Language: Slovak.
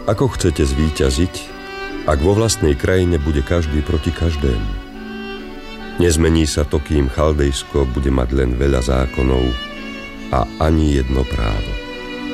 Ako chcete zvíťaziť, ak vo vlastnej krajine bude každý proti každému? Nezmení sa to, kým Chaldejsko bude mať len veľa zákonov a ani jedno právo.